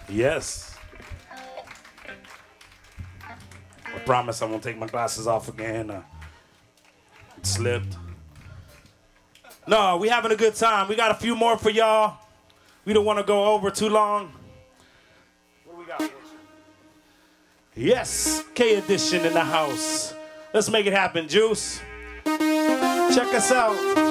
Yes. I promise I won't take my glasses off again. It slipped. No, we having a good time. We got a few more for y'all. We don't want to go over too long. What do we got? Yes, K Edition in the house. Let's make it happen, Juice. Check us out.